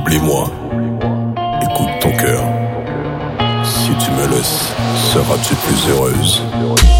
Oublie-moi, écoute ton cœur. Si tu me laisses, seras-tu plus heureuse?